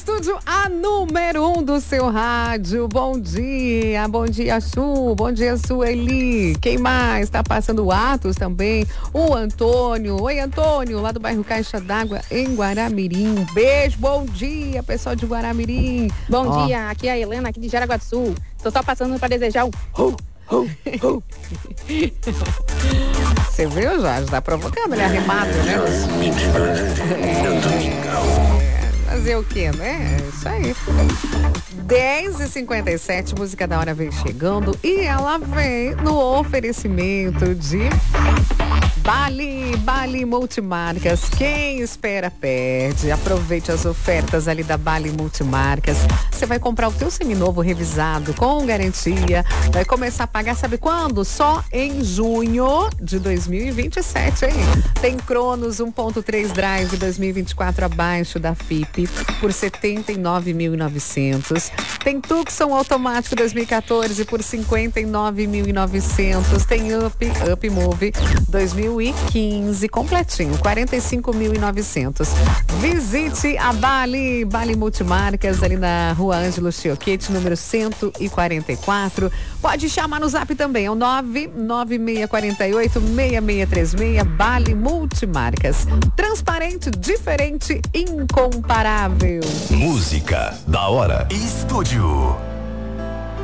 estúdio, a número 1 do seu rádio. Bom dia, Su. Bom dia, Sueli. Quem mais? Tá passando o Atos também. O Antônio. Oi, Antônio, lá do bairro Caixa d'Água, em Guaramirim. Beijo, bom dia, pessoal de Guaramirim. Bom dia, aqui é a Helena, aqui de Jaraguá do Sul. Tô só passando para desejar um Você viu, Jorge? Tá provocando, ele é arrimado, né? Fazer o quê, né? É isso aí. 10h57, música da hora vem chegando e ela vem no oferecimento de Bali Multimarcas. Quem espera perde. Aproveite as ofertas ali da Bali Multimarcas. Você vai comprar o teu seminovo revisado com garantia. Vai começar a pagar, sabe quando? Só em junho de 2027, hein? Tem Cronos 1.3 Drive 2024 abaixo da FIP por 79.900. Tem Tucson automático 2014 por 59.900. Tem Up Move 2015 completinho, 45.900. Visite a Bali Multimarcas ali na Rua Ângelo Chioquete, número 144. Pode chamar no Zap também, é o 99648-6636. Bali Multimarcas. Transparente, diferente, incomparável. Música da hora. Estúdio.